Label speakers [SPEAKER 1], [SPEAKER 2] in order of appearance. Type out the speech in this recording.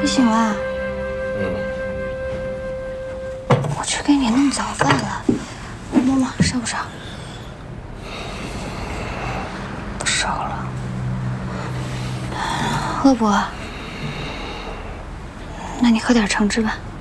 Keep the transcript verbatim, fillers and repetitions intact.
[SPEAKER 1] 你醒了？
[SPEAKER 2] 嗯。
[SPEAKER 1] 我去给你弄早饭了，摸摸烧不烧？不烧了。饿不饿？那你喝点橙汁吧。